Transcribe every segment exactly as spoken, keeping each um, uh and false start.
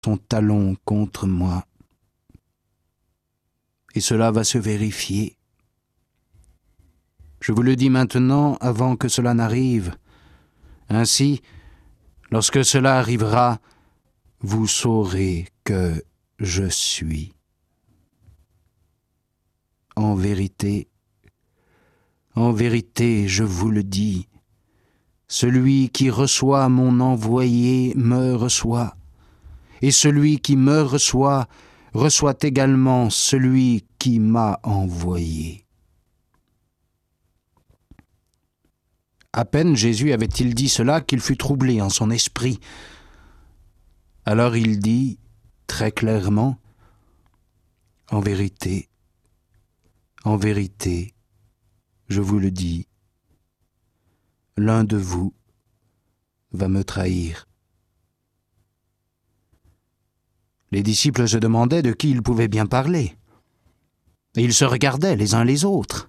son talon contre moi. Et cela va se vérifier. Je vous le dis maintenant avant que cela n'arrive. Ainsi, lorsque cela arrivera, vous saurez que je suis. En vérité, en vérité, je vous le dis, celui qui reçoit mon envoyé me reçoit, et celui qui me reçoit reçoit également celui qui m'a envoyé. À peine Jésus avait-il dit cela qu'il fut troublé en son esprit. Alors il dit très clairement, « En vérité, en vérité, je vous le dis, l'un de vous va me trahir. » Les disciples se demandaient de qui il pouvait bien parler. Et ils se regardaient les uns les autres.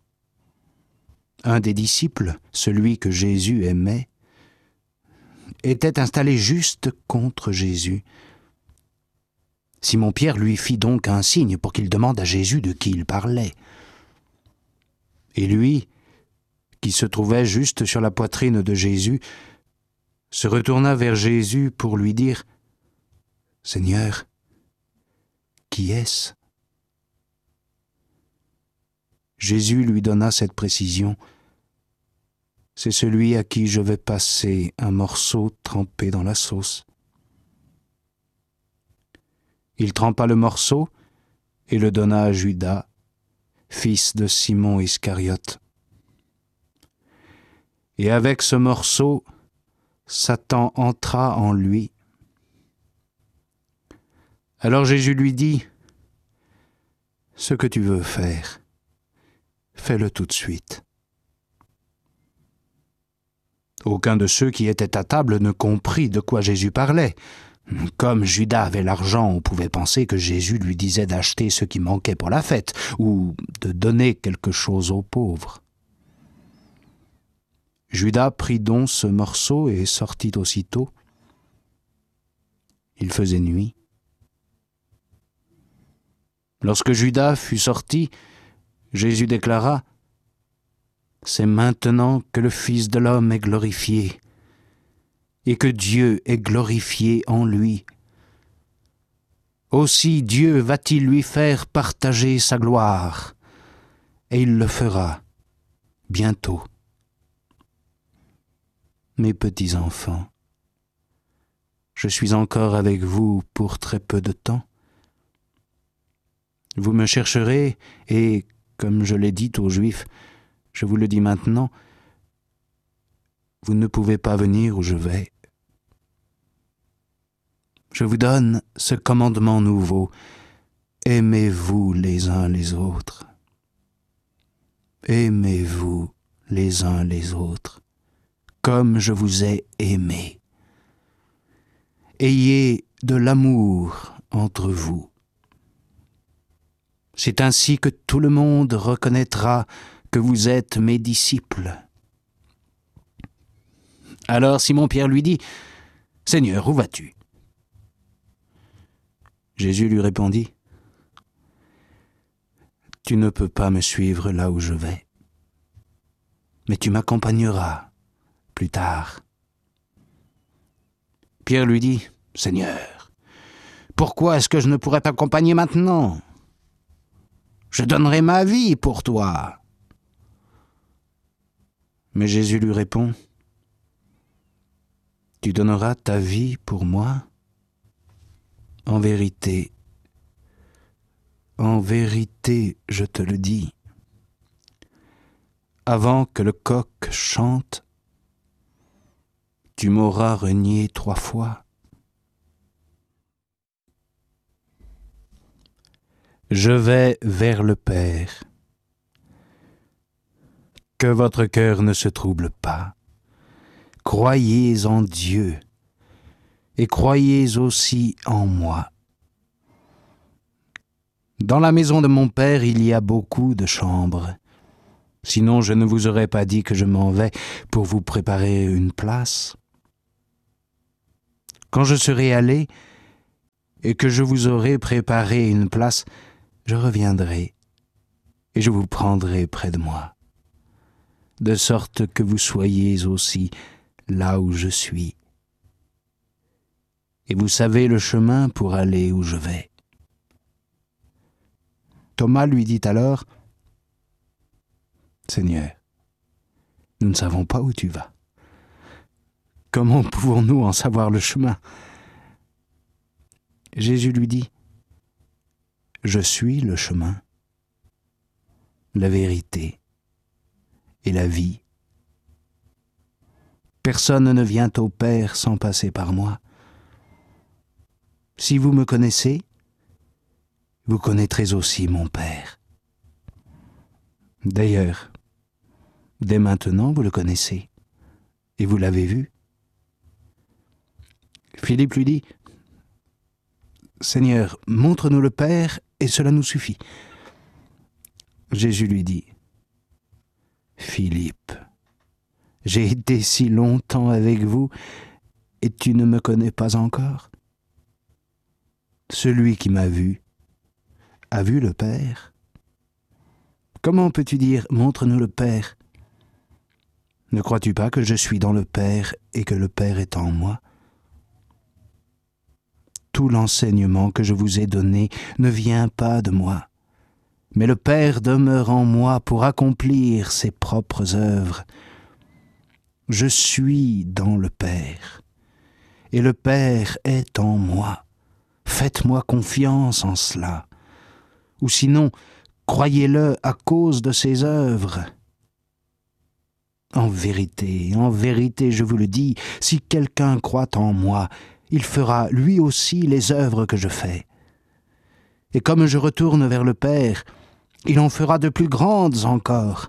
Un des disciples, celui que Jésus aimait, était installé juste contre Jésus. Simon-Pierre lui fit donc un signe pour qu'il demande à Jésus de qui il parlait. Et lui, qui se trouvait juste sur la poitrine de Jésus, se retourna vers Jésus pour lui dire « Seigneur, qui est-ce » Jésus lui donna cette précision. « C'est celui à qui je vais passer un morceau trempé dans la sauce. » Il trempa le morceau et le donna à Judas, fils de Simon Iscariote. Et avec ce morceau, Satan entra en lui. Alors Jésus lui dit, « Ce que tu veux faire, fais-le tout de suite. » Aucun de ceux qui étaient à table ne comprit de quoi Jésus parlait. Comme Judas avait l'argent, on pouvait penser que Jésus lui disait d'acheter ce qui manquait pour la fête, ou de donner quelque chose aux pauvres. Judas prit donc ce morceau et sortit aussitôt. Il faisait nuit. Lorsque Judas fut sorti, Jésus déclara, « C'est maintenant que le Fils de l'homme est glorifié, et que Dieu est glorifié en lui. Aussi Dieu va-t-il lui faire partager sa gloire, et il le fera bientôt. Mes petits enfants, je suis encore avec vous pour très peu de temps. Vous me chercherez, et, comme je l'ai dit aux Juifs, je vous le dis maintenant, vous ne pouvez pas venir où je vais. Je vous donne ce commandement nouveau, aimez-vous les uns les autres. Aimez-vous les uns les autres, comme je vous ai aimé. Ayez de l'amour entre vous. C'est ainsi que tout le monde reconnaîtra que vous êtes mes disciples. » Alors Simon-Pierre lui dit, « Seigneur, où vas-tu » Jésus lui répondit, « Tu ne peux pas me suivre là où je vais, mais tu m'accompagneras plus tard. » Pierre lui dit, « Seigneur, pourquoi est-ce que je ne pourrais t'accompagner maintenant ? Je donnerai ma vie pour toi. » Mais Jésus lui répond, « Tu donneras ta vie pour moi ? En vérité, en vérité, je te le dis, avant que le coq chante, tu m'auras renié trois fois. » Je vais vers le Père. Que votre cœur ne se trouble pas. Croyez en Dieu et croyez aussi en moi. Dans la maison de mon Père, il y a beaucoup de chambres. Sinon, je ne vous aurais pas dit que je m'en vais pour vous préparer une place. Quand je serai allé et que je vous aurai préparé une place, je reviendrai et je vous prendrai près de moi, de sorte que vous soyez aussi là où je suis. Et vous savez le chemin pour aller où je vais. » Thomas lui dit alors, « Seigneur, nous ne savons pas où tu vas. Comment pouvons-nous en savoir le chemin ?» Jésus lui dit, « Je suis le chemin, la vérité et la vie. Personne ne vient au Père sans passer par moi. Si vous me connaissez, vous connaîtrez aussi mon Père. D'ailleurs, dès maintenant vous le connaissez, et vous l'avez vu. » Philippe lui dit, « Seigneur, montre-nous le Père, et cela nous suffit. » Jésus lui dit, « Philippe, j'ai été si longtemps avec vous, et tu ne me connais pas encore? Celui qui m'a vu a vu le Père. Comment peux-tu dire, montre-nous le Père? Ne crois-tu pas que je suis dans le Père et que le Père est en moi? Tout l'enseignement que je vous ai donné ne vient pas de moi, mais le Père demeure en moi pour accomplir ses propres œuvres. Je suis dans le Père, et le Père est en moi. Faites-moi confiance en cela, ou sinon, croyez-le à cause de ses œuvres. En vérité, en vérité, je vous le dis, si quelqu'un croit en moi, il fera lui aussi les œuvres que je fais. Et comme je retourne vers le Père, il en fera de plus grandes encore.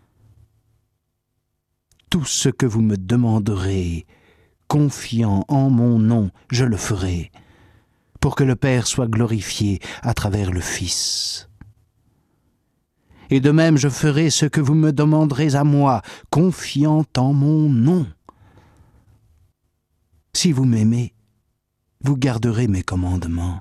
Tout ce que vous me demanderez, confiant en mon nom, je le ferai, pour que le Père soit glorifié à travers le Fils. Et de même je ferai ce que vous me demanderez à moi, confiant en mon nom. Si vous m'aimez, vous garderez mes commandements.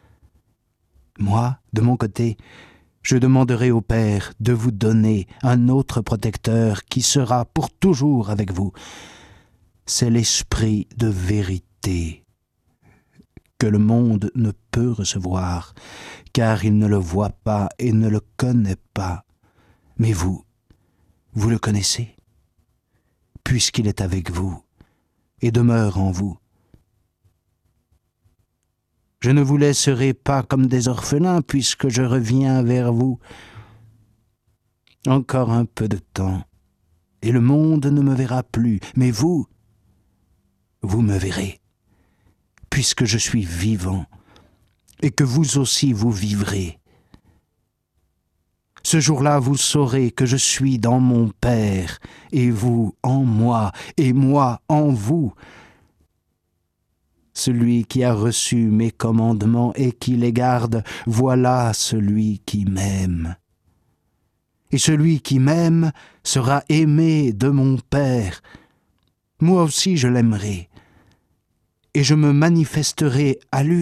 Moi, de mon côté, je demanderai au Père de vous donner un autre protecteur qui sera pour toujours avec vous. C'est l'Esprit de vérité que le monde ne peut recevoir, car il ne le voit pas et ne le connaît pas. Mais vous, vous le connaissez, puisqu'il est avec vous et demeure en vous. Je ne vous laisserai pas comme des orphelins, puisque je reviens vers vous. Encore un peu de temps, et le monde ne me verra plus, mais vous, vous me verrez, puisque je suis vivant, et que vous aussi vous vivrez. Ce jour-là, vous saurez que je suis dans mon Père, et vous en moi, et moi en vous. Celui qui a reçu mes commandements et qui les garde, voilà celui qui m'aime. Et celui qui m'aime sera aimé de mon Père. Moi aussi je l'aimerai, et je me manifesterai à lui. »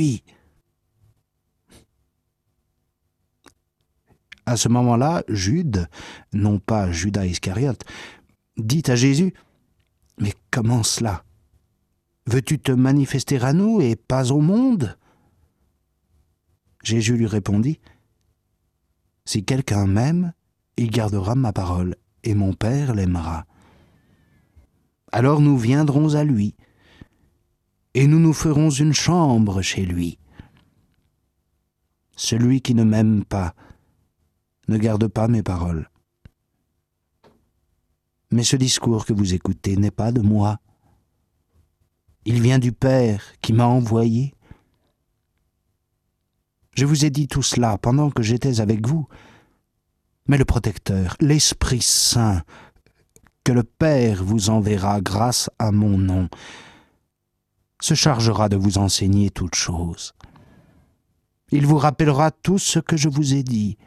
À ce moment-là, Jude, non pas Judas Iscariote, dit à Jésus, « Mais comment cela ? Veux-tu te manifester à nous et pas au monde ?» Jésus lui répondit, « Si quelqu'un m'aime, il gardera ma parole, et mon Père l'aimera. Alors nous viendrons à lui, et nous nous ferons une chambre chez lui. Celui qui ne m'aime pas ne garde pas mes paroles. Mais ce discours que vous écoutez n'est pas de moi. Il vient du Père qui m'a envoyé. Je vous ai dit tout cela pendant que j'étais avec vous. Mais le protecteur, l'Esprit Saint, que le Père vous enverra grâce à mon nom, se chargera de vous enseigner toutes choses. Il vous rappellera tout ce que je vous ai dit.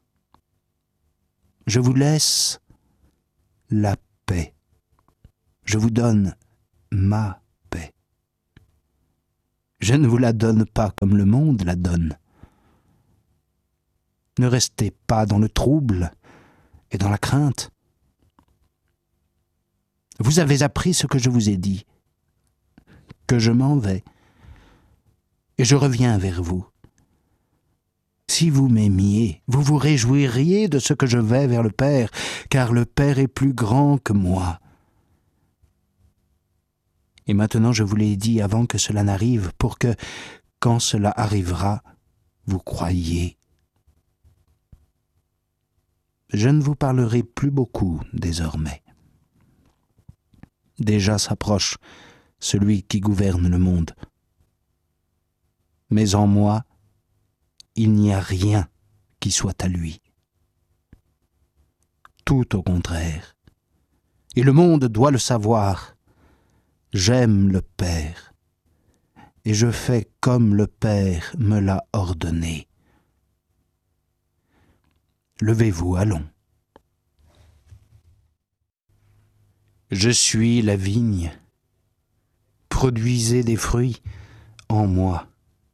Je vous laisse la paix. Je vous donne ma paix. Je ne vous la donne pas comme le monde la donne. Ne restez pas dans le trouble et dans la crainte. Vous avez appris ce que je vous ai dit, que je m'en vais, et je reviens vers vous. Si vous m'aimiez, vous vous réjouiriez de ce que je vais vers le Père, car le Père est plus grand que moi. Et maintenant je vous l'ai dit avant que cela n'arrive, pour que, quand cela arrivera, vous croyiez. Je ne vous parlerai plus beaucoup désormais. Déjà s'approche celui qui gouverne le monde. Mais en moi, il n'y a rien qui soit à lui. Tout au contraire. Et le monde doit le savoir. J'aime le Père, et je fais comme le Père me l'a ordonné. Levez-vous, allons. Je suis la vigne. Produisez des fruits en moi.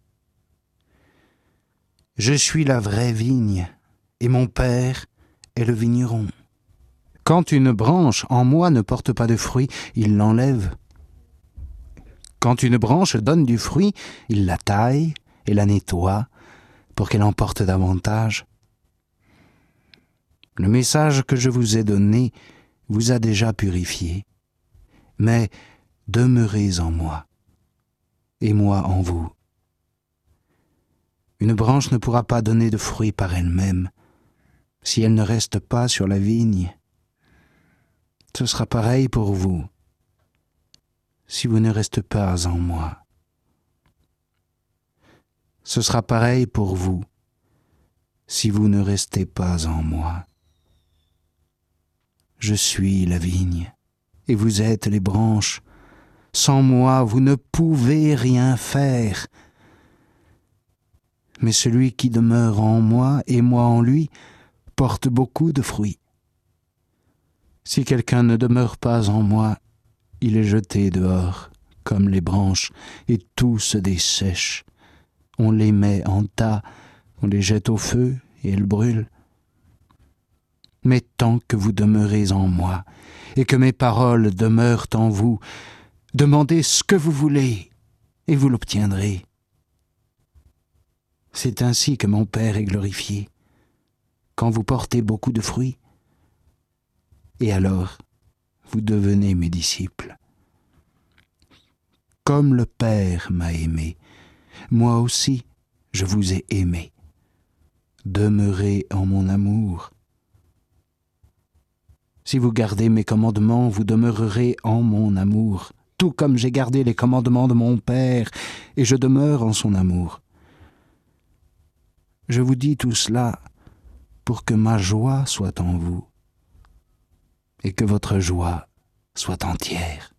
Je suis la vraie vigne, et mon Père est le vigneron. Quand une branche en moi ne porte pas de fruits, il l'enlève. Quand une branche donne du fruit, il la taille et la nettoie pour qu'elle en porte davantage. Le message que je vous ai donné vous a déjà purifié, mais demeurez en moi, et moi en vous. Une branche ne pourra pas donner de fruits par elle-même si elle ne reste pas sur la vigne. Ce sera pareil pour vous si vous ne restez pas en moi. Ce sera pareil pour vous si vous ne restez pas en moi. Je suis la vigne, et vous êtes les branches. Sans moi, vous ne pouvez rien faire. Mais celui qui demeure en moi et moi en lui porte beaucoup de fruits. Si quelqu'un ne demeure pas en moi, il est jeté dehors, comme les branches, et tout se dessèche. On les met en tas, on les jette au feu, et elles brûlent. Mais tant que vous demeurez en moi, et que mes paroles demeurent en vous, demandez ce que vous voulez, et vous l'obtiendrez. C'est ainsi que mon Père est glorifié, quand vous portez beaucoup de fruits. Et alors, vous devenez mes disciples. Comme le Père m'a aimé, moi aussi je vous ai aimé. Demeurez en mon amour. Si vous gardez mes commandements, vous demeurerez en mon amour, tout comme j'ai gardé les commandements de mon Père, et je demeure en son amour. Je vous dis tout cela pour que ma joie soit en vous, et que votre joie soit entière.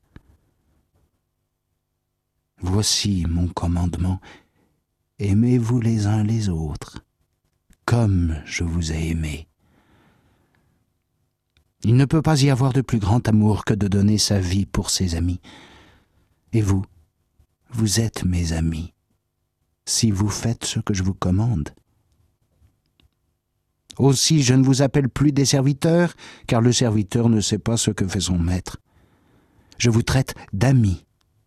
Voici mon commandement, aimez-vous les uns les autres, comme je vous ai aimé. Il ne peut pas y avoir de plus grand amour que de donner sa vie pour ses amis. Et vous, vous êtes mes amis, si vous faites ce que je vous commande. Aussi, je ne vous appelle plus des serviteurs, car le serviteur ne sait pas ce que fait son maître. Je vous traite d'amis,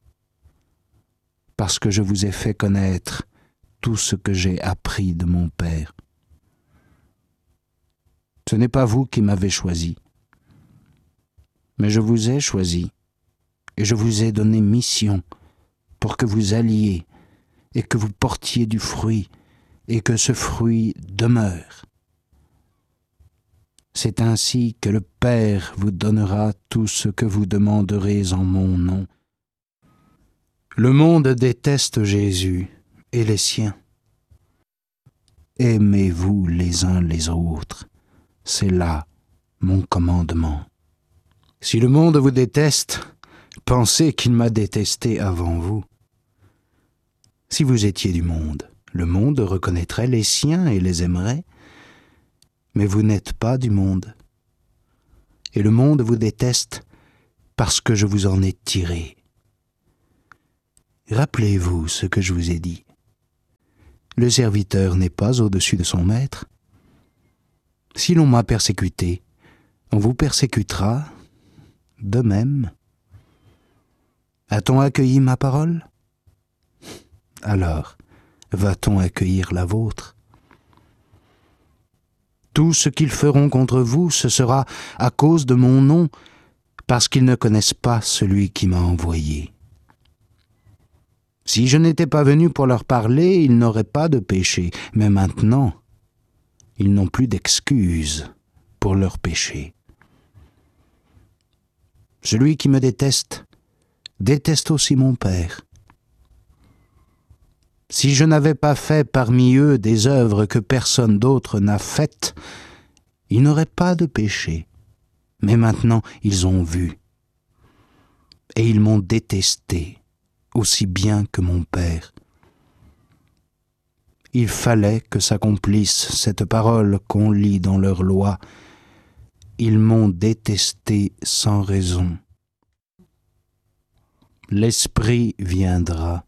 parce que je vous ai fait connaître tout ce que j'ai appris de mon Père. Ce n'est pas vous qui m'avez choisi, mais je vous ai choisi, et je vous ai donné mission pour que vous alliez et que vous portiez du fruit, et que ce fruit demeure. C'est ainsi que le Père vous donnera tout ce que vous demanderez en mon nom. Le monde déteste Jésus et les siens. Aimez-vous les uns les autres, c'est là mon commandement. Si le monde vous déteste, pensez qu'il m'a détesté avant vous. Si vous étiez du monde, le monde reconnaîtrait les siens et les aimerait. Mais vous n'êtes pas du monde. Et le monde vous déteste parce que je vous en ai tiré. Rappelez-vous ce que je vous ai dit. Le serviteur n'est pas au-dessus de son maître. Si l'on m'a persécuté, on vous persécutera de même. A-t-on accueilli ma parole? Alors, va-t-on accueillir la vôtre? Tout ce qu'ils feront contre vous, ce sera à cause de mon nom, parce qu'ils ne connaissent pas celui qui m'a envoyé. Si je n'étais pas venu pour leur parler, ils n'auraient pas de péché, mais maintenant, ils n'ont plus d'excuse pour leur péché. Celui qui me déteste, déteste aussi mon Père. Si je n'avais pas fait parmi eux des œuvres que personne d'autre n'a faites, ils n'auraient pas de péché. Mais maintenant, ils ont vu. Et ils m'ont détesté, aussi bien que mon Père. Il fallait que s'accomplisse cette parole qu'on lit dans leur loi. Ils m'ont détesté sans raison. L'Esprit viendra.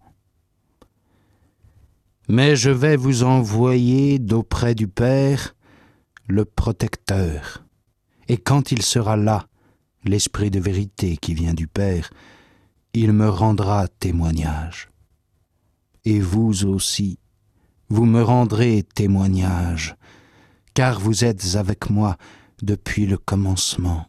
Mais je vais vous envoyer d'auprès du Père le protecteur. Et quand il sera là, l'Esprit de vérité qui vient du Père, il me rendra témoignage. Et vous aussi, vous me rendrez témoignage, car vous êtes avec moi depuis le commencement.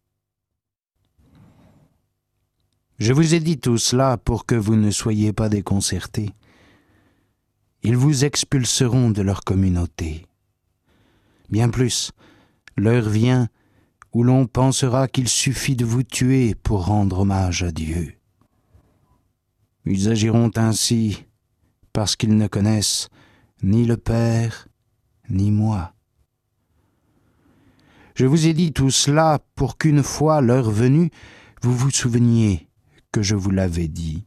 Je vous ai dit tout cela pour que vous ne soyez pas déconcertés. Ils vous expulseront de leur communauté. Bien plus, l'heure vient où l'on pensera qu'il suffit de vous tuer pour rendre hommage à Dieu. Ils agiront ainsi parce qu'ils ne connaissent ni le Père, ni moi. Je vous ai dit tout cela pour qu'une fois l'heure venue, vous vous souveniez que je vous l'avais dit.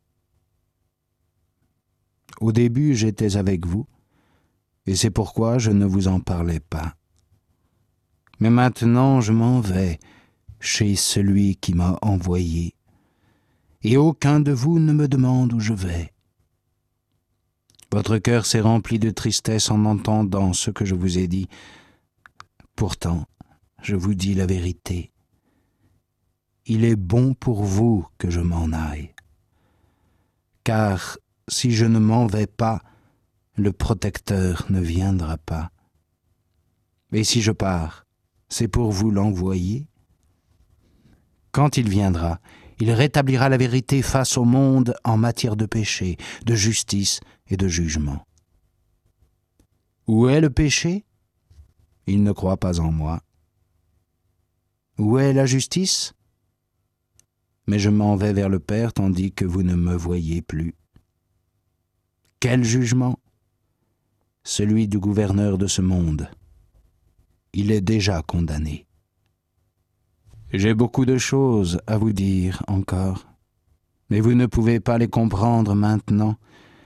Au début, j'étais avec vous, et c'est pourquoi je ne vous en parlais pas. Mais maintenant, je m'en vais chez celui qui m'a envoyé, et aucun de vous ne me demande où je vais. Votre cœur s'est rempli de tristesse en entendant ce que je vous ai dit. Pourtant, je vous dis la vérité. Il est bon pour vous que je m'en aille, car si je ne m'en vais pas, le protecteur ne viendra pas. Et si je pars, c'est pour vous l'envoyer. Quand il viendra, il rétablira la vérité face au monde en matière de péché, de justice et de jugement. Où est le péché? Il ne croit pas en moi. Où est la justice? Mais je m'en vais vers le Père tandis que vous ne me voyez plus. Quel jugement? Celui du gouverneur de ce monde. Il est déjà condamné. J'ai beaucoup de choses à vous dire encore, mais vous ne pouvez pas les comprendre maintenant.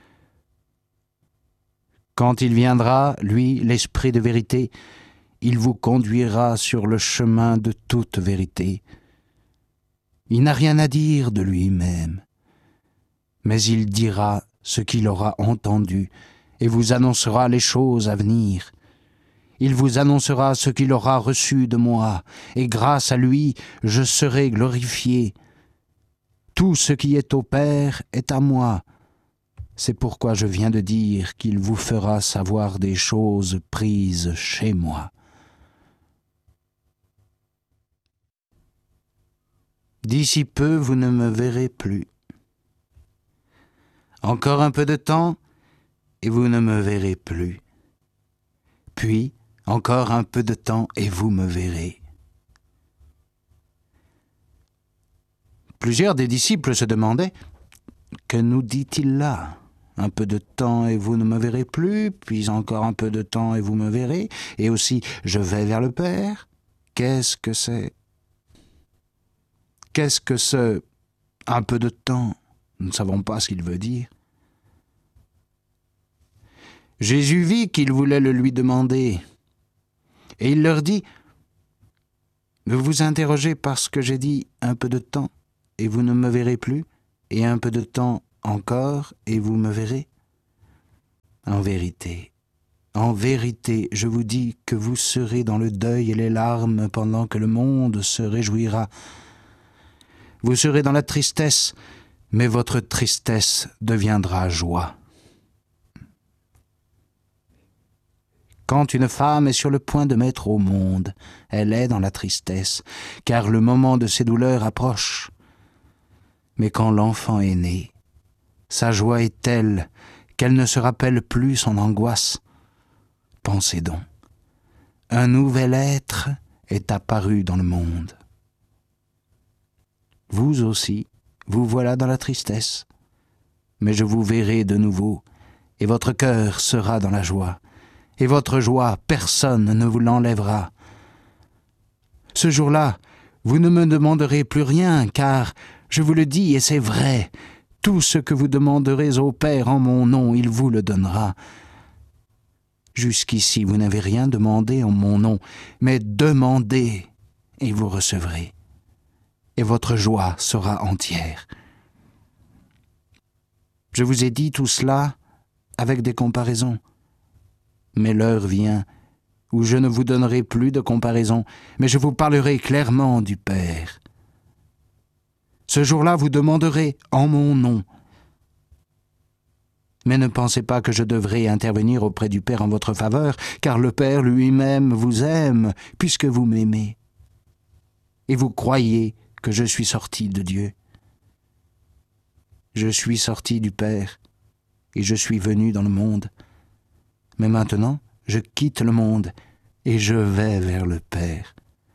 Quand il viendra, lui, l'Esprit de vérité, il vous conduira sur le chemin de toute vérité. Il n'a rien à dire de lui-même, mais il dira ce qu'il aura entendu et vous annoncera les choses à venir. Il vous annoncera ce qu'il aura reçu de moi, et grâce à lui, je serai glorifié. Tout ce qui est au Père est à moi. C'est pourquoi je viens de dire qu'il vous fera savoir des choses prises chez moi. D'ici peu, vous ne me verrez plus. Encore un peu de temps, et vous ne me verrez plus. Puis, encore un peu de temps, et vous me verrez. Plusieurs des disciples se demandaient « Que nous dit-il là ? Un peu de temps, et vous ne me verrez plus, puis encore un peu de temps, et vous me verrez, et aussi, je vais vers le Père. Qu'est-ce que c'est ? Qu'est-ce que ce « un peu de temps » ? Nous ne savons pas ce qu'il veut dire. Jésus vit qu'ils voulaient le lui demander, et il leur dit « Vous vous interrogez parce que j'ai dit un peu de temps, et vous ne me verrez plus, et un peu de temps encore, et vous me verrez. En vérité, en vérité, je vous dis que vous serez dans le deuil et les larmes pendant que le monde se réjouira. Vous serez dans la tristesse, mais votre tristesse deviendra joie. Quand une femme est sur le point de mettre au monde, elle est dans la tristesse, car le moment de ses douleurs approche. Mais quand l'enfant est né, sa joie est telle qu'elle ne se rappelle plus son angoisse. Pensez donc, un nouvel être est apparu dans le monde. Vous aussi, vous voilà dans la tristesse, mais je vous verrai de nouveau, et votre cœur sera dans la joie, et votre joie, personne ne vous l'enlèvera. Ce jour-là, vous ne me demanderez plus rien, car, je vous le dis, et c'est vrai, tout ce que vous demanderez au Père en mon nom, il vous le donnera. Jusqu'ici, vous n'avez rien demandé en mon nom, mais demandez, et vous recevrez, et votre joie sera entière. Je vous ai dit tout cela avec des comparaisons, mais l'heure vient où je ne vous donnerai plus de comparaisons, mais je vous parlerai clairement du Père. Ce jour-là, vous demanderez en mon nom. Mais ne pensez pas que je devrais intervenir auprès du Père en votre faveur, car le Père lui-même vous aime, puisque vous m'aimez. Et vous croyez que je suis sorti de Dieu. Je suis sorti du Père, et je suis venu dans le monde. Mais maintenant, je quitte le monde, et je vais vers le Père.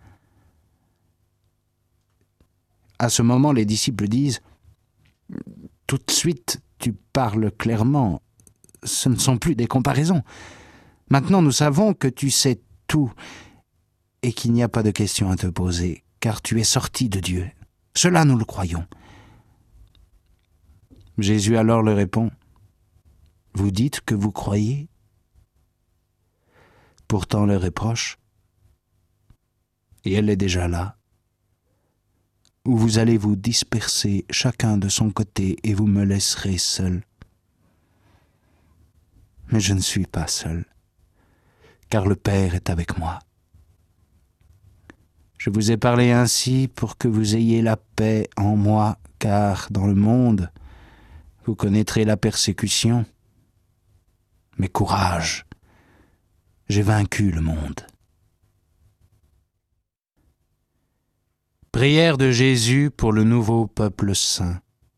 À ce moment, les disciples disent « Tout de suite, tu parles clairement. Ce ne sont plus des comparaisons. Maintenant, nous savons que tu sais tout et qu'il n'y a pas de questions à te poser, car tu es sorti de Dieu. Cela, nous le croyons. » Jésus alors leur répond « Vous dites que vous croyez ?» Pourtant leur reproche, et elle est déjà là, où vous allez vous disperser chacun de son côté et vous me laisserez seul. Mais je ne suis pas seul, car le Père est avec moi. Je vous ai parlé ainsi pour que vous ayez la paix en moi, car dans le monde, vous connaîtrez la persécution. Mais courage, j'ai vaincu le monde. Prière de Jésus pour le nouveau peuple saint.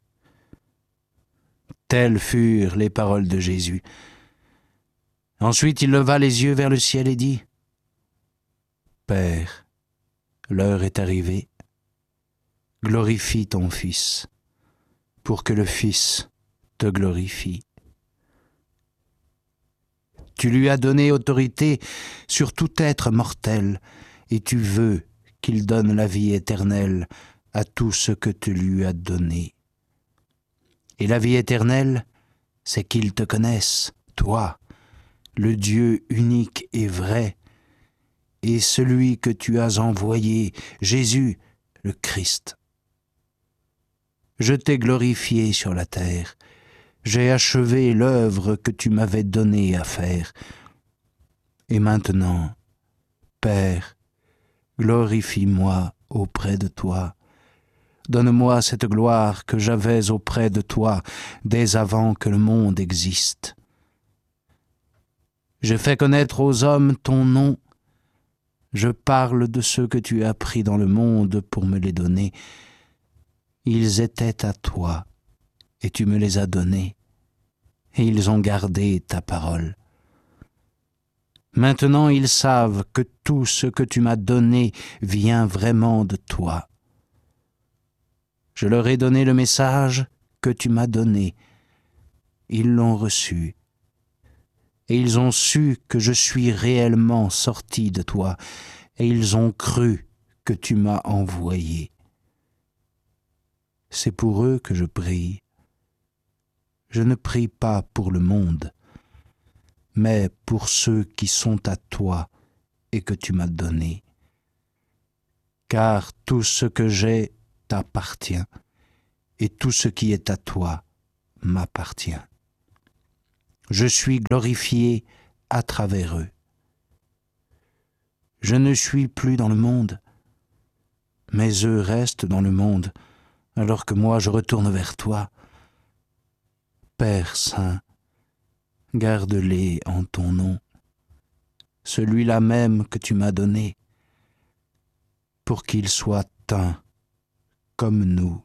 Telles furent les paroles de Jésus. Ensuite, il leva les yeux vers le ciel et dit « Père, l'heure est arrivée. Glorifie ton Fils, pour que le Fils te glorifie. Tu lui as donné autorité sur tout être mortel, et tu veux qu'il donne la vie éternelle à tout ce que tu lui as donné. Et la vie éternelle, c'est qu'ils te connaissent, toi, le Dieu unique et vrai, et celui que tu as envoyé, Jésus, le Christ. Je t'ai glorifié sur la terre, j'ai achevé l'œuvre que tu m'avais donnée à faire. Et maintenant, Père, glorifie-moi auprès de toi. Donne-moi cette gloire que j'avais auprès de toi dès avant que le monde existe. Je fais connaître aux hommes ton nom. Je parle de ceux que tu as pris dans le monde pour me les donner. Ils étaient à toi, et tu me les as donnés, et ils ont gardé ta parole. Maintenant ils savent que tout ce que tu m'as donné vient vraiment de toi. Je leur ai donné le message que tu m'as donné. Ils l'ont reçu. Et ils ont su que je suis réellement sorti de toi, et ils ont cru que tu m'as envoyé. C'est pour eux que je prie. Je ne prie pas pour le monde, mais pour ceux qui sont à toi et que tu m'as donné. Car tout ce que j'ai t'appartient, et tout ce qui est à toi m'appartient. Je suis glorifié à travers eux. Je ne suis plus dans le monde, mais eux restent dans le monde, alors que moi je retourne vers toi. Père Saint, garde-les en ton nom, celui-là même que tu m'as donné, pour qu'ils soient un, comme nous.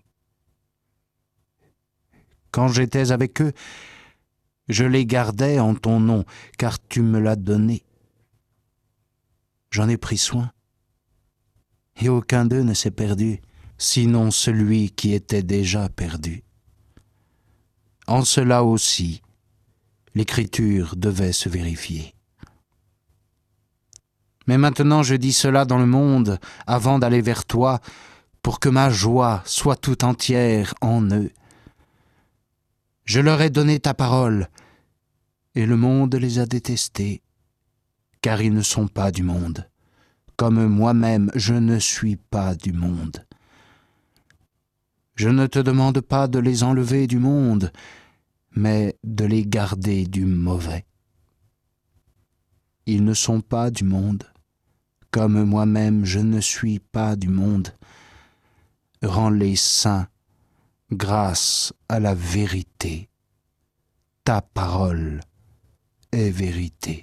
Quand j'étais avec eux, je les gardais en ton nom, car tu me l'as donné. J'en ai pris soin, et aucun d'eux ne s'est perdu, sinon celui qui était déjà perdu. En cela aussi, l'Écriture devait se vérifier. Mais maintenant je dis cela dans le monde, avant d'aller vers toi, pour que ma joie soit tout entière en eux. Je leur ai donné ta parole, et le monde les a détestés, car ils ne sont pas du monde, comme moi-même je ne suis pas du monde. Je ne te demande pas de les enlever du monde, mais de les garder du mauvais. Ils ne sont pas du monde, comme moi-même je ne suis pas du monde. Rends-les saints grâce à la vérité. Ta parole est vérité.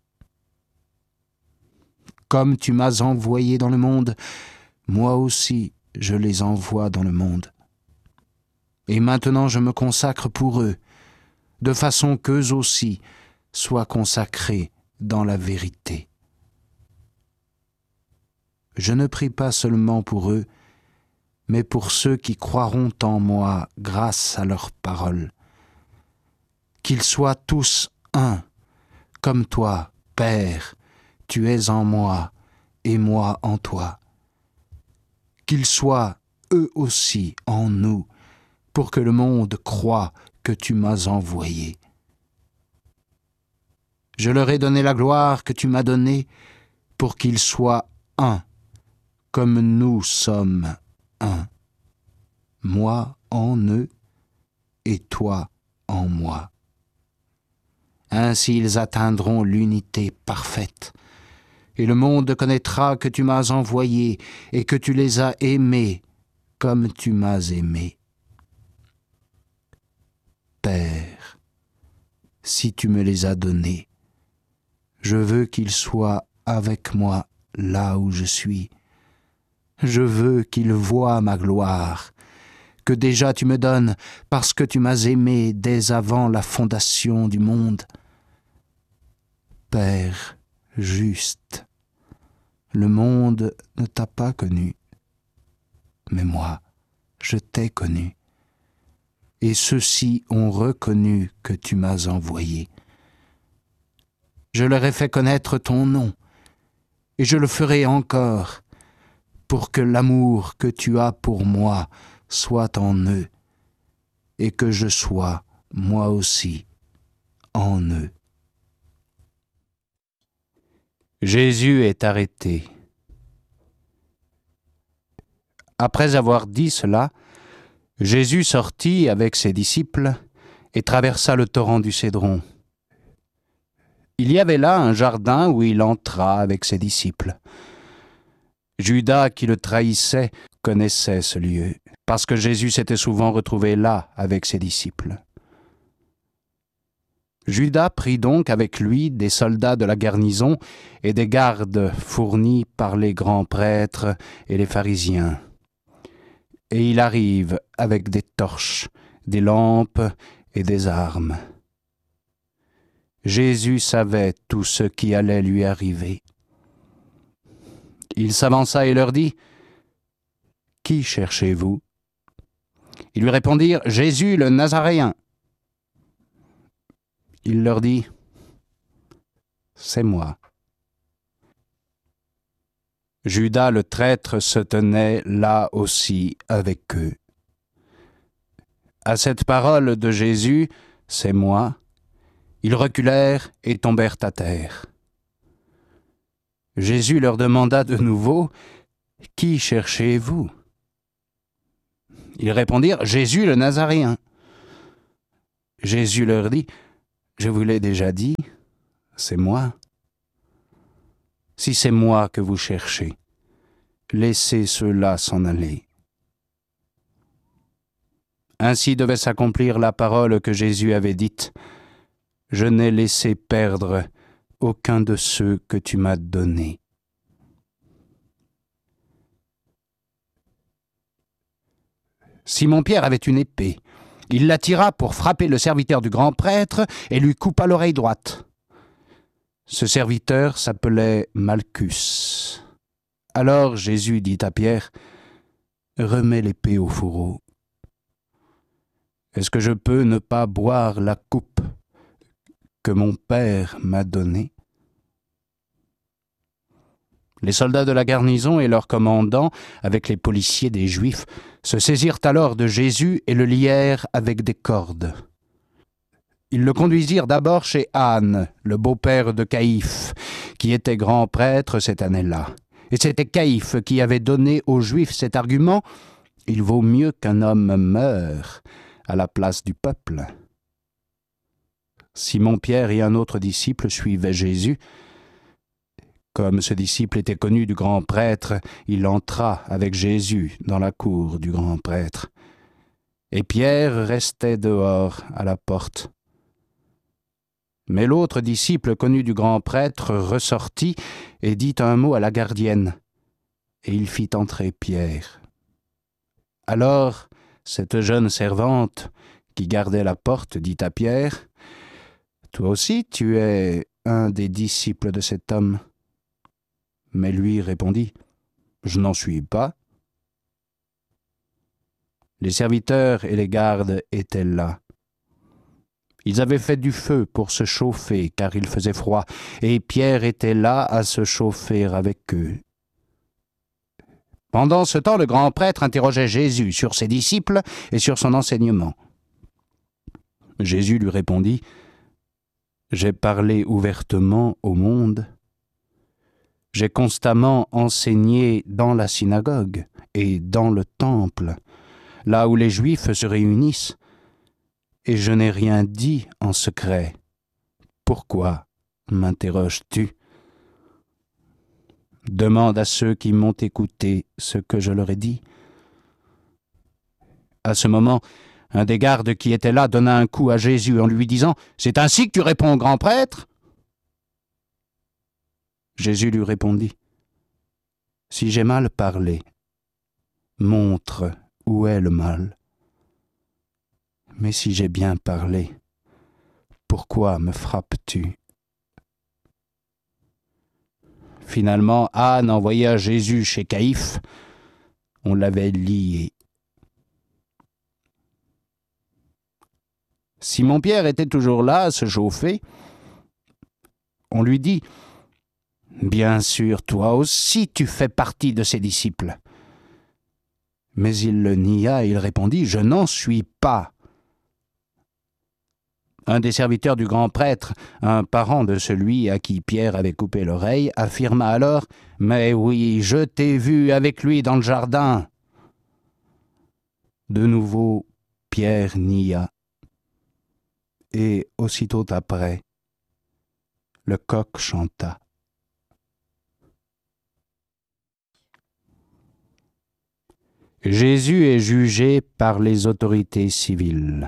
Comme tu m'as envoyé dans le monde, moi aussi je les envoie dans le monde. Et maintenant je me consacre pour eux, de façon qu'eux aussi soient consacrés dans la vérité. Je ne prie pas seulement pour eux, mais pour ceux qui croiront en moi grâce à leur parole. Qu'ils soient tous un, comme toi, Père, tu es en moi et moi en toi. Qu'ils soient eux aussi en nous, pour que le monde croie que tu m'as envoyé. Je leur ai donné la gloire que tu m'as donnée, pour qu'ils soient un, comme nous sommes un. Moi en eux et toi en moi. Ainsi ils atteindront l'unité parfaite, et le monde connaîtra que tu m'as envoyé et que tu les as aimés comme tu m'as aimé. Père, si tu me les as donnés, je veux qu'ils soient avec moi là où je suis. Je veux qu'ils voient ma gloire, que déjà tu me donnes parce que tu m'as aimé dès avant la fondation du monde. Père juste, le monde ne t'a pas connu, mais moi, je t'ai connu, et ceux-ci ont reconnu que tu m'as envoyé. Je leur ai fait connaître ton nom, et je le ferai encore, pour que l'amour que tu as pour moi soit en eux, et que je sois, moi aussi, en eux. Jésus est arrêté. Après avoir dit cela, Jésus sortit avec ses disciples et traversa le torrent du Cédron. Il y avait là un jardin où il entra avec ses disciples. Judas, qui le trahissait, connaissait ce lieu, parce que Jésus s'était souvent retrouvé là avec ses disciples. Judas prit donc avec lui des soldats de la garnison et des gardes fournis par les grands prêtres et les pharisiens. Et il arrive avec des torches, des lampes et des armes. Jésus savait tout ce qui allait lui arriver. Il s'avança et leur dit : « Qui cherchez-vous ? » Ils lui répondirent : « Jésus le Nazaréen. » Il leur dit : « C'est moi. » Judas le traître se tenait là aussi avec eux. À cette parole de Jésus, « C'est moi », ils reculèrent et tombèrent à terre. Jésus leur demanda de nouveau : « Qui cherchez-vous ? » Ils répondirent : « Jésus le Nazaréen. » Jésus leur dit, « Je vous l'ai déjà dit, c'est moi. Si c'est moi que vous cherchez, laissez ceux-là s'en aller. » Ainsi devait s'accomplir la parole que Jésus avait dite, « Je n'ai laissé perdre aucun de ceux que tu m'as donnés. » Simon-Pierre avait une épée. Il la tira pour frapper le serviteur du grand prêtre et lui coupa l'oreille droite. Ce serviteur s'appelait Malchus. Alors Jésus dit à Pierre, « Remets l'épée au fourreau. Est-ce que je peux ne pas boire la coupe que mon Père m'a donnée ?» Les soldats de la garnison et leurs commandants, avec les policiers des Juifs, se saisirent alors de Jésus et le lièrent avec des cordes. Ils le conduisirent d'abord chez Anne, le beau-père de Caïphe, qui était grand prêtre cette année-là. Et c'était Caïphe qui avait donné aux Juifs cet argument « Il vaut mieux qu'un homme meure à la place du peuple. » Simon-Pierre et un autre disciple suivaient Jésus. Comme ce disciple était connu du grand prêtre, il entra avec Jésus dans la cour du grand prêtre. Et Pierre restait dehors à la porte. Mais l'autre disciple connu du grand prêtre ressortit et dit un mot à la gardienne, et il fit entrer Pierre. Alors cette jeune servante qui gardait la porte dit à Pierre, « Toi aussi tu es un des disciples de cet homme. » Mais lui répondit, « Je n'en suis pas. » Les serviteurs et les gardes étaient là. Ils avaient fait du feu pour se chauffer, car il faisait froid, et Pierre était là à se chauffer avec eux. Pendant ce temps, le grand prêtre interrogeait Jésus sur ses disciples et sur son enseignement. Jésus lui répondit, « J'ai parlé ouvertement au monde. J'ai constamment enseigné dans la synagogue et dans le temple, là où les Juifs se réunissent, et je n'ai rien dit en secret. Pourquoi m'interroges-tu? Demande à ceux qui m'ont écouté ce que je leur ai dit. » À ce moment, un des gardes qui était là donna un coup à Jésus en lui disant, « C'est ainsi que tu réponds au grand prêtre ?» Jésus lui répondit, « Si j'ai mal parlé, montre où est le mal. Mais si j'ai bien parlé, pourquoi me frappes-tu » Finalement, Anne envoya Jésus chez Caïphe. On l'avait lié. Simon-Pierre était toujours là à se chauffer. On lui dit, « Bien sûr, toi aussi tu fais partie de ses disciples. » Mais il le nia et il répondit, « Je n'en suis pas. » Un des serviteurs du grand prêtre, un parent de celui à qui Pierre avait coupé l'oreille, affirma alors, « Mais oui, je t'ai vu avec lui dans le jardin. » De nouveau, Pierre nia. Et aussitôt après, le coq chanta. Jésus est jugé par les autorités civiles.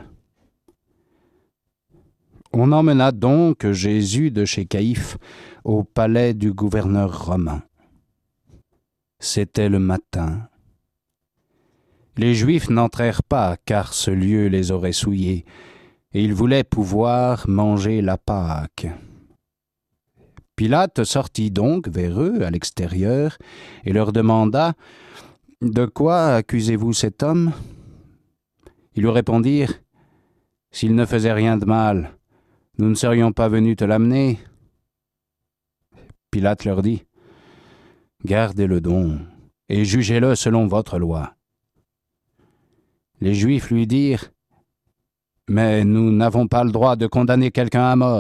On emmena donc Jésus de chez Caïphe au palais du gouverneur romain. C'était le matin. Les Juifs n'entrèrent pas, car ce lieu les aurait souillés, et ils voulaient pouvoir manger la Pâque. Pilate sortit donc vers eux à l'extérieur et leur demanda « De quoi accusez-vous cet homme ?» Ils lui répondirent « S'il ne faisait rien de mal, nous ne serions pas venus te l'amener. » Pilate leur dit « Gardez-le donc et jugez-le selon votre loi. » Les Juifs lui dirent « Mais nous n'avons pas le droit de condamner quelqu'un à mort. »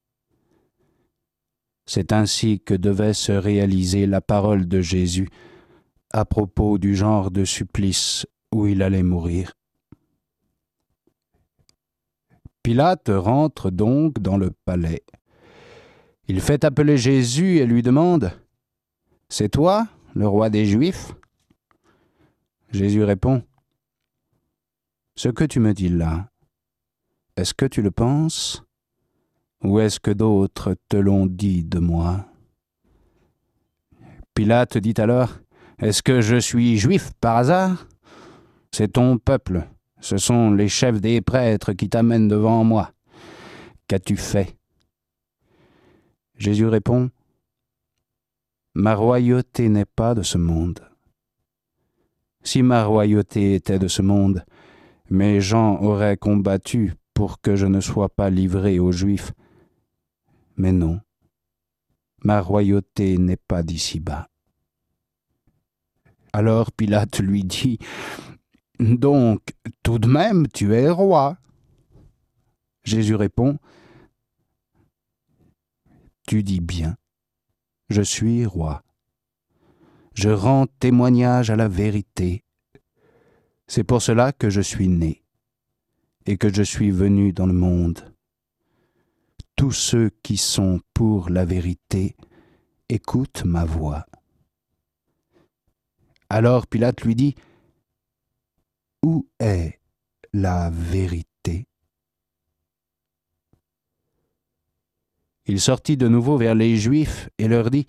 C'est ainsi que devait se réaliser la parole de Jésus à propos du genre de supplice où il allait mourir. Pilate rentre donc dans le palais. Il fait appeler Jésus et lui demande « C'est toi, le roi des Juifs ?» Jésus répond « Ce que tu me dis là, est-ce que tu le penses, ou est-ce que d'autres te l'ont dit de moi ?» Pilate dit alors « Est-ce que je suis juif par hasard ? C'est ton peuple, ce sont les chefs des prêtres qui t'amènent devant moi. Qu'as-tu fait ?» Jésus répond « Ma royauté n'est pas de ce monde. Si ma royauté était de ce monde, mes gens auraient combattu pour que je ne sois pas livré aux Juifs. Mais non, ma royauté n'est pas d'ici-bas. » Alors Pilate lui dit « Donc, tout de même, tu es roi ?» Jésus répond « Tu dis bien, je suis roi. Je rends témoignage à la vérité. C'est pour cela que je suis né et que je suis venu dans le monde. Tous ceux qui sont pour la vérité écoutent ma voix. » Alors Pilate lui dit « Où est la vérité ?» Il sortit de nouveau vers les Juifs et leur dit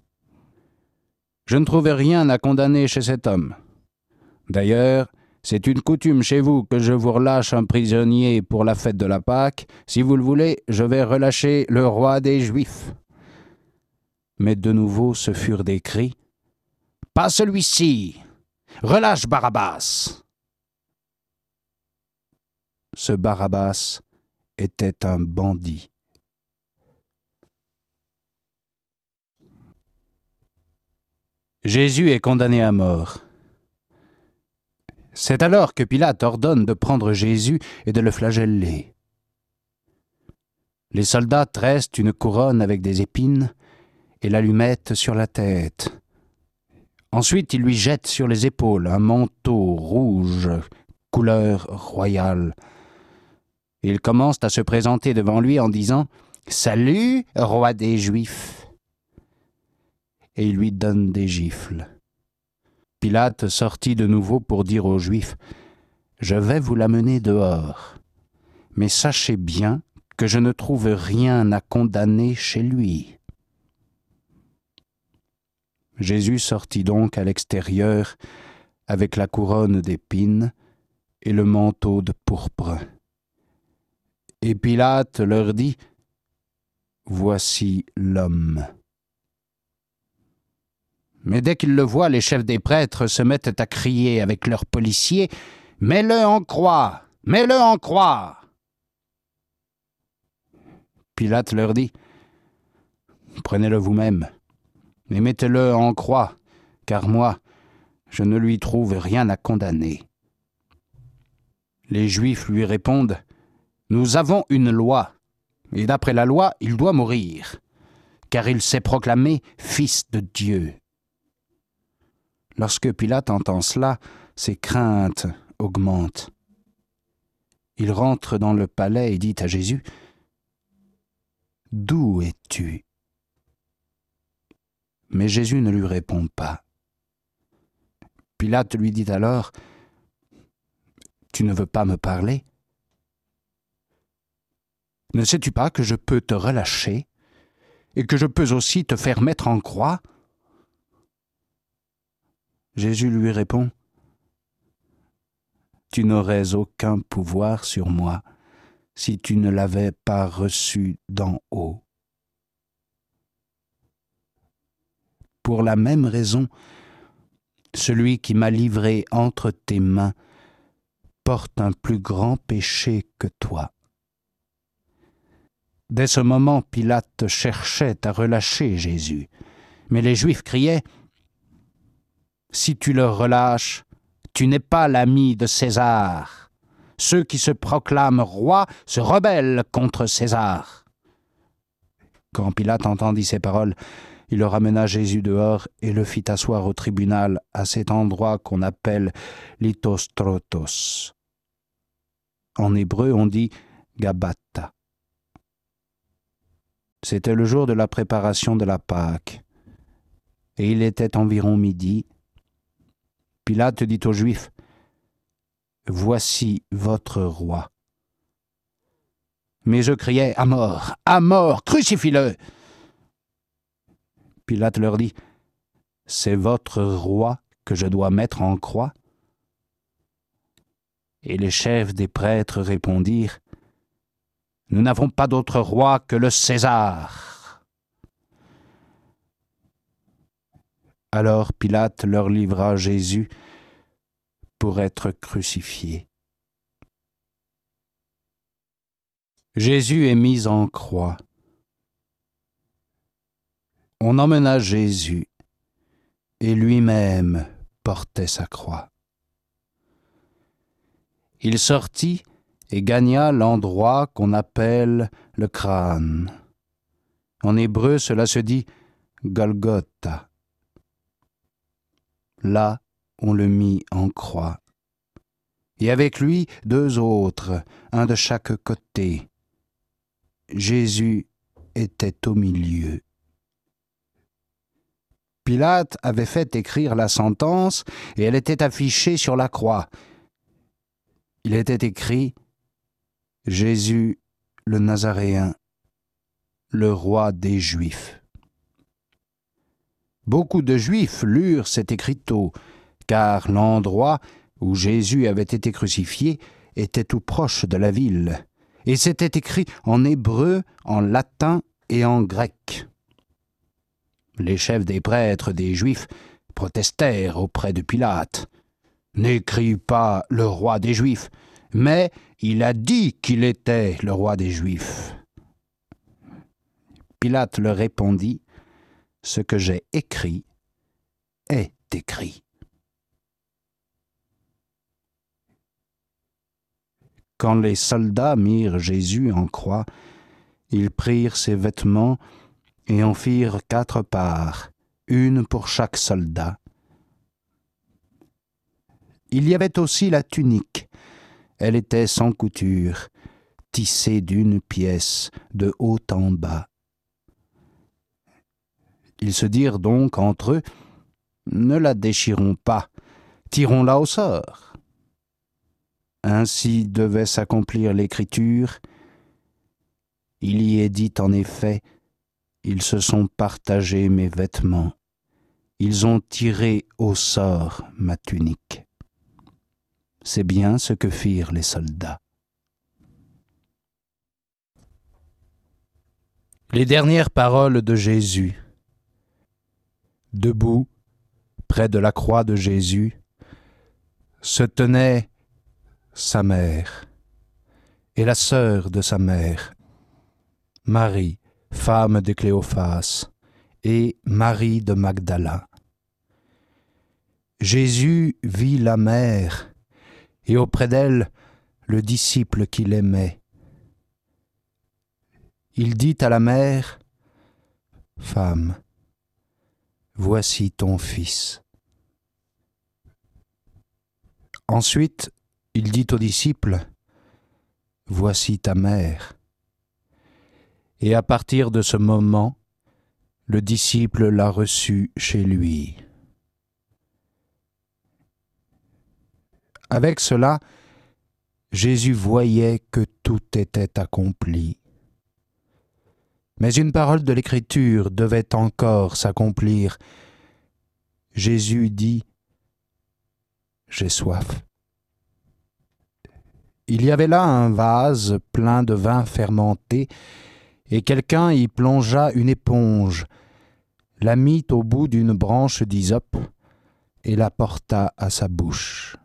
« Je ne trouve rien à condamner chez cet homme. D'ailleurs, c'est une coutume chez vous que je vous relâche un prisonnier pour la fête de la Pâque. Si vous le voulez, je vais relâcher le roi des Juifs. » Mais de nouveau ce furent des cris « Pas celui-ci! Relâche Barabbas !» Ce Barabbas était un bandit. Jésus est condamné à mort. C'est alors que Pilate ordonne de prendre Jésus et de le flageller. Les soldats tressent une couronne avec des épines et la lui mettent sur la tête. Ensuite, ils lui jettent sur les épaules un manteau rouge, couleur royale. Ils commencent à se présenter devant lui en disant « Salut, roi des Juifs !» Et il lui donne des gifles. Pilate sortit de nouveau pour dire aux Juifs « Je vais vous l'amener dehors, mais sachez bien que je ne trouve rien à condamner chez lui. » Jésus sortit donc à l'extérieur avec la couronne d'épines et le manteau de pourpre. Et Pilate leur dit « Voici l'homme. » Mais dès qu'ils le voient, les chefs des prêtres se mettent à crier avec leurs policiers « Mets-le en croix! Mets-le en croix !» Pilate leur dit « Prenez-le vous-même et mettez-le en croix, car moi, je ne lui trouve rien à condamner. » Les Juifs lui répondent « Nous avons une loi, et d'après la loi, il doit mourir, car il s'est proclamé fils de Dieu. » Lorsque Pilate entend cela, ses craintes augmentent. Il rentre dans le palais et dit à Jésus « D'où es-tu » Mais Jésus ne lui répond pas. Pilate lui dit alors « Tu ne veux pas me parler ? Ne sais-tu pas que je peux te relâcher et que je peux aussi te faire mettre en croix ?» Jésus lui répond « Tu n'aurais aucun pouvoir sur moi si tu ne l'avais pas reçu d'en haut. Pour la même raison, celui qui m'a livré entre tes mains porte un plus grand péché que toi. » Dès ce moment, Pilate cherchait à relâcher Jésus, mais les Juifs criaient « Si tu le relâches, tu n'es pas l'ami de César. Ceux qui se proclament rois se rebellent contre César. » Quand Pilate entendit ces paroles, il le ramena Jésus dehors et le fit asseoir au tribunal à cet endroit qu'on appelle Lithostrotos. En hébreu, on dit Gabbatha. C'était le jour de la préparation de la Pâque, et il était environ midi. Pilate dit aux Juifs, « Voici votre roi. » Mais eux criaient, « À mort, à mort, crucifie-le » Pilate leur dit, « C'est votre roi que je dois mettre en croix ?» Et les chefs des prêtres répondirent, « Nous n'avons pas d'autre roi que le César. » Alors Pilate leur livra Jésus pour être crucifié. Jésus est mis en croix. On emmena Jésus, et lui-même portait sa croix. Il sortit et gagna l'endroit qu'on appelle le crâne. En hébreu, cela se dit Golgotha. Là, on le mit en croix. Et avec lui, deux autres, un de chaque côté. Jésus était au milieu. Pilate avait fait écrire la sentence et elle était affichée sur la croix. Il était écrit « Jésus le Nazaréen, le roi des Juifs ». Beaucoup de Juifs lurent cet écriteau, car l'endroit où Jésus avait été crucifié était tout proche de la ville, et c'était écrit en hébreu, en latin et en grec. Les chefs des prêtres des Juifs protestèrent auprès de Pilate. « N'écris pas le roi des Juifs, mais il a dit qu'il était le roi des Juifs. » Pilate leur répondit, « Ce que j'ai écrit est écrit. » Quand les soldats mirent Jésus en croix, ils prirent ses vêtements et en firent quatre parts, une pour chaque soldat. Il y avait aussi la tunique. Elle était sans couture, tissée d'une pièce, de haut en bas. Ils se dirent donc entre eux, « Ne la déchirons pas, tirons-la au sort. » Ainsi devait s'accomplir l'écriture. Il y est dit en effet, « Ils se sont partagés mes vêtements, ils ont tiré au sort ma tunique. » C'est bien ce que firent les soldats. Les dernières paroles de Jésus. Debout, près de la croix de Jésus, se tenait sa mère et la sœur de sa mère, Marie, femme de Cléophas, et Marie de Magdala. Jésus vit la mère et auprès d'elle le disciple qu'il aimait. Il dit à la mère, « Femme, voici ton fils. » Ensuite, il dit au disciple, « Voici ta mère. » Et à partir de ce moment, le disciple l'a reçue chez lui. Avec cela, Jésus voyait que tout était accompli. Mais une parole de l'Écriture devait encore s'accomplir. Jésus dit, « J'ai soif. » Il y avait là un vase plein de vin fermenté, et quelqu'un y plongea une éponge, la mit au bout d'une branche d'hysope et la porta à sa bouche.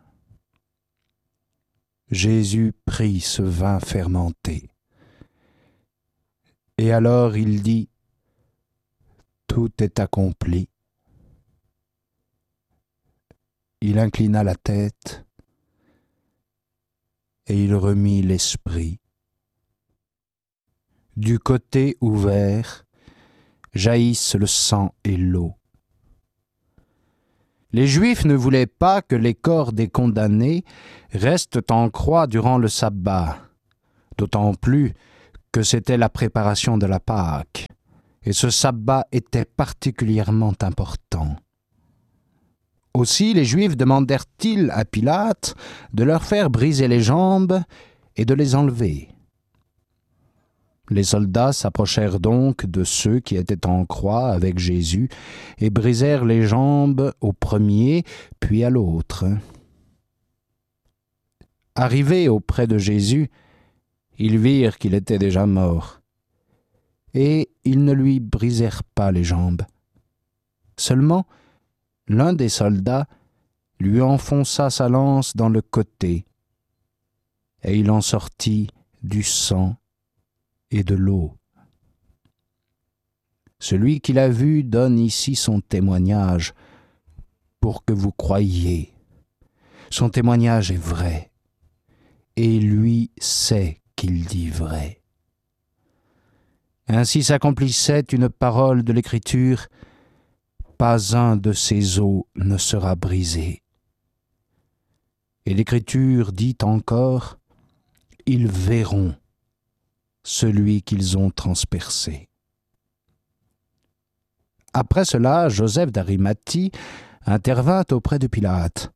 Jésus prit ce vin fermenté. Et alors il dit, « Tout est accompli. » Il inclina la tête et il remit l'esprit. Du côté ouvert jaillissent le sang et l'eau. Les Juifs ne voulaient pas que les corps des condamnés restent en croix durant le sabbat. d'autant plus que c'était la préparation de la Pâque, et ce sabbat était particulièrement important. Aussi les Juifs demandèrent-ils à Pilate de leur faire briser les jambes et de les enlever. Les soldats s'approchèrent donc de ceux qui étaient en croix avec Jésus et brisèrent les jambes au premier, puis à l'autre. Arrivés auprès de Jésus, ils virent qu'il était déjà mort, et ils ne lui brisèrent pas les jambes. Seulement, l'un des soldats lui enfonça sa lance dans le côté, et il en sortit du sang et de l'eau. Celui qui l'a vu donne ici son témoignage pour que vous croyiez. Son témoignage est vrai, et lui sait qu'il dit vrai. Ainsi s'accomplissait une parole de l'Écriture: pas un de ces os ne sera brisé. Et l'Écriture dit encore: ils verront celui qu'ils ont transpercé. Après cela, Joseph d'Arimathie intervint auprès de Pilate.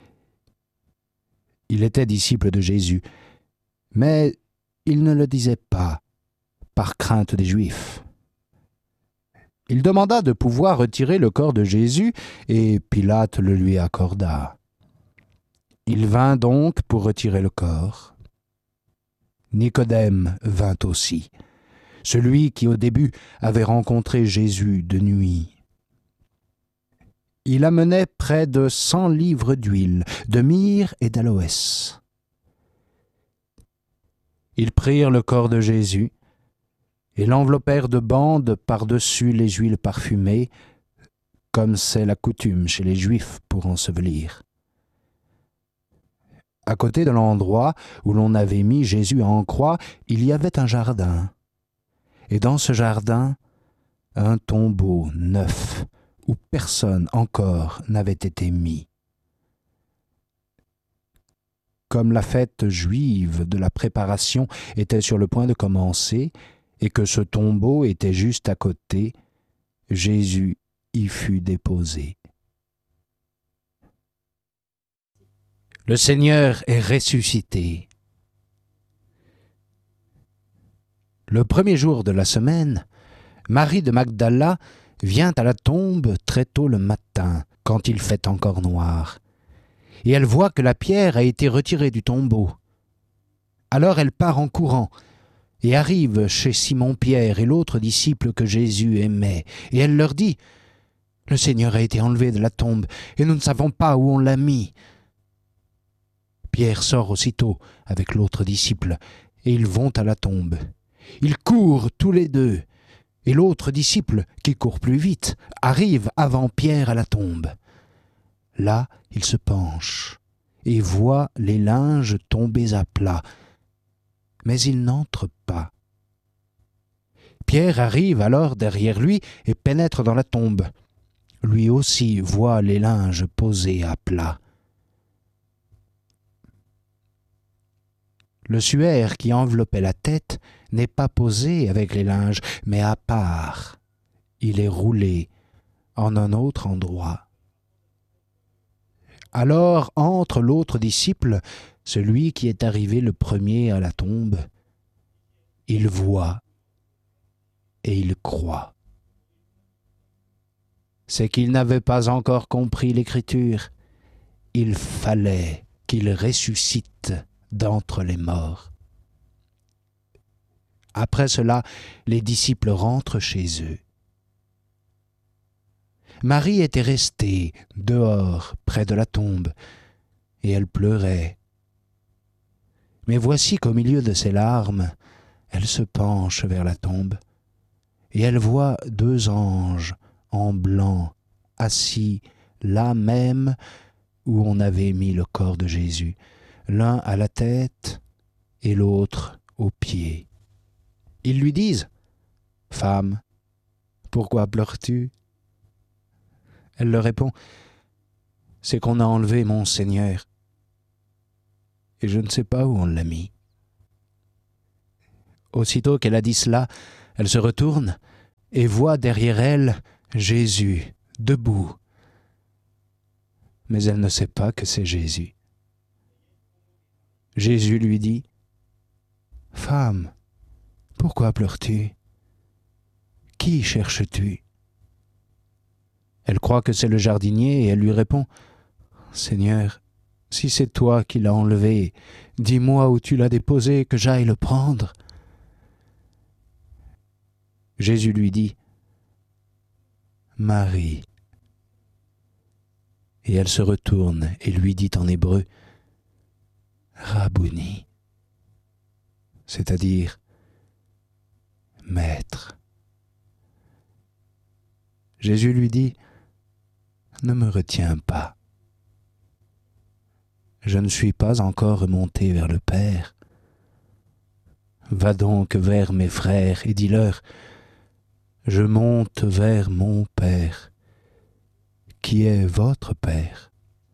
Il était disciple de Jésus, mais il ne le disait pas, par crainte des Juifs. Il demanda de pouvoir retirer le corps de Jésus, et Pilate le lui accorda. Il vint donc pour retirer le corps. Nicodème vint aussi, celui qui au début avait rencontré Jésus de nuit. Il amenait près de cent livres d'huile, de myrrhe et d'aloès. Ils prirent le corps de Jésus et l'enveloppèrent de bandes par-dessus les huiles parfumées, comme c'est la coutume chez les Juifs pour ensevelir. À côté de l'endroit où l'on avait mis Jésus en croix, il y avait un jardin. Et dans ce jardin, un tombeau neuf, où personne encore n'avait été mis. Comme la fête juive de la préparation était sur le point de commencer, et que ce tombeau était juste à côté, Jésus y fut déposé. Le Seigneur est ressuscité. Le premier jour de la semaine, Marie de Magdala vient à la tombe très tôt le matin, quand il fait encore noir, et elle voit que la pierre a été retirée du tombeau. Alors elle part en courant et arrive chez Simon-Pierre et l'autre disciple que Jésus aimait, et elle leur dit: « Le Seigneur a été enlevé de la tombe, et nous ne savons pas où on l'a mis. » Pierre sort aussitôt avec l'autre disciple, et ils vont à la tombe. Ils courent tous les deux, et l'autre disciple, qui court plus vite, arrive avant Pierre à la tombe. Là, il se penche et voit les linges tombés à plat, mais il n'entre pas. Pierre arrive alors derrière lui et pénètre dans la tombe. Lui aussi voit les linges posés à plat. Le suaire qui enveloppait la tête n'est pas posé avec les linges, mais à part. Il est roulé en un autre endroit. Alors entre l'autre disciple, celui qui est arrivé le premier à la tombe. Il voit et il croit. C'est qu'il n'avait pas encore compris l'Écriture. Il fallait qu'il ressuscite d'entre les morts. Après cela, les disciples rentrent chez eux. Marie était restée dehors, près de la tombe, et elle pleurait. Mais voici qu'au milieu de ses larmes, elle se penche vers la tombe, et elle voit deux anges en blanc, assis là même où on avait mis le corps de Jésus, l'un à la tête et l'autre aux pieds. Ils lui disent: « Femme, pourquoi pleures-tu » Elle leur répond: « C'est qu'on a enlevé mon Seigneur, et je ne sais pas où on l'a mis. » Aussitôt qu'elle a dit cela, elle se retourne et voit derrière elle Jésus, debout. Mais elle ne sait pas que c'est Jésus. Jésus lui dit, « Femme, pourquoi pleures-tu? Qui cherches-tu » Elle croit que c'est le jardinier et elle lui répond, « Seigneur, si c'est toi qui l'as enlevé, dis-moi où tu l'as déposé, que j'aille le prendre. » Jésus lui dit, « Marie. » Et elle se retourne et lui dit en hébreu, « Rabouni », c'est-à-dire « Maître ». Jésus lui dit, « Ne me retiens pas. Je ne suis pas encore remonté vers le Père. Va donc vers mes frères et dis-leur, je monte vers mon Père, qui est votre Père,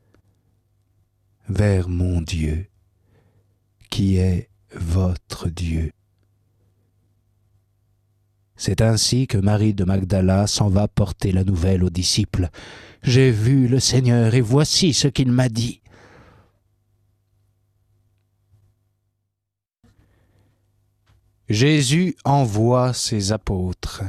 vers mon Dieu, qui est votre Dieu. » C'est ainsi que Marie de Magdala s'en va porter la nouvelle aux disciples. « J'ai vu le Seigneur et voici ce qu'il m'a dit. » Jésus envoie ses apôtres.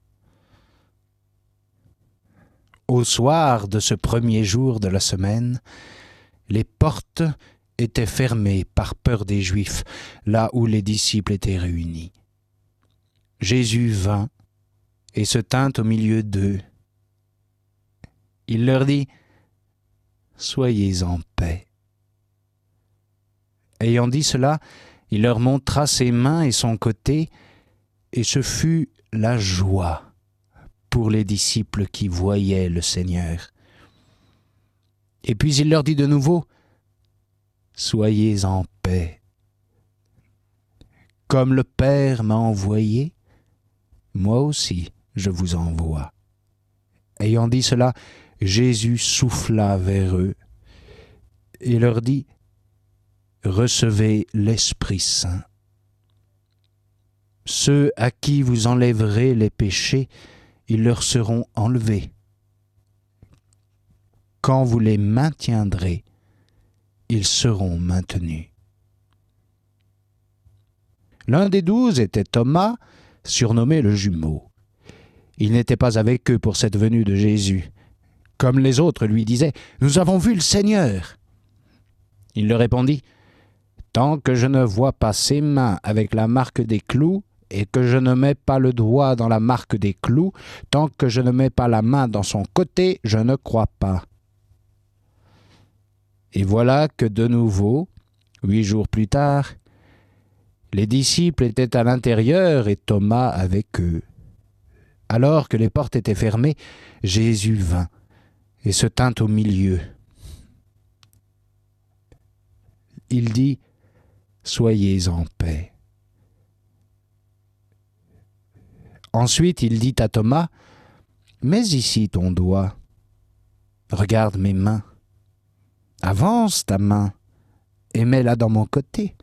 Au soir de ce premier jour de la semaine, les portes étaient fermées par peur des Juifs, là où les disciples étaient réunis. Jésus vint et se tint au milieu d'eux. Il leur dit, « Soyez en paix. » Ayant dit cela, il leur montra ses mains et son côté, et ce fut la joie pour les disciples qui voyaient le Seigneur. Et puis il leur dit de nouveau, « Soyez en paix. Comme le Père m'a envoyé, moi aussi je vous envoie. » Ayant dit cela, Jésus souffla vers eux et leur dit, « Recevez l'Esprit Saint. Ceux à qui vous enlèverez les péchés, ils leur seront enlevés. Quand vous les maintiendrez, ils seront maintenus. » L'un des douze était Thomas, surnommé le jumeau. Il n'était pas avec eux pour cette venue de Jésus. Comme les autres lui disaient, « Nous avons vu le Seigneur. » Il leur répondit, « Tant que je ne vois pas ses mains avec la marque des clous, et que je ne mets pas le doigt dans la marque des clous, tant que je ne mets pas la main dans son côté, je ne crois pas. » Et voilà que de nouveau, huit jours plus tard, les disciples étaient à l'intérieur et Thomas avec eux. Alors que les portes étaient fermées, Jésus vint et se tint au milieu. Il dit, « Soyez en paix. » Ensuite, il dit à Thomas, « Mets ici ton doigt. Regarde mes mains. Avance ta main et mets-la dans mon côté.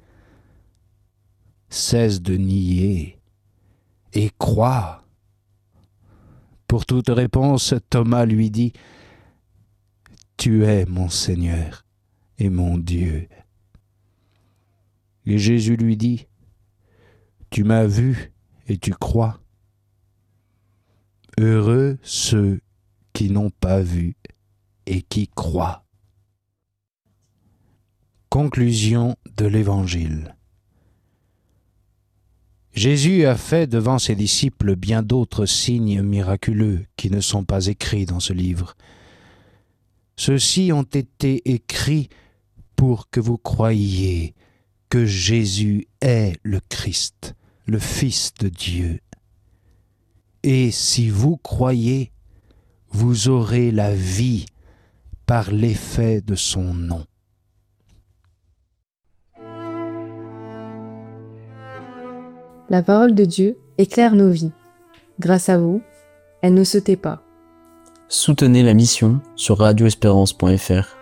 Cesse de nier et crois. » Pour toute réponse, Thomas lui dit, « Tu es mon Seigneur et mon Dieu. » Et Jésus lui dit, « Tu m'as vu et tu crois. Heureux ceux qui n'ont pas vu et qui croient. » Conclusion de l'Évangile. Jésus a fait devant ses disciples bien d'autres signes miraculeux qui ne sont pas écrits dans ce livre. Ceux-ci ont été écrits pour que vous croyiez que Jésus est le Christ, le Fils de Dieu. Et si vous croyez, vous aurez la vie par l'effet de son nom. La parole de Dieu éclaire nos vies. Grâce à vous, elle ne se tait pas. Soutenez la mission sur radio espérance point f r.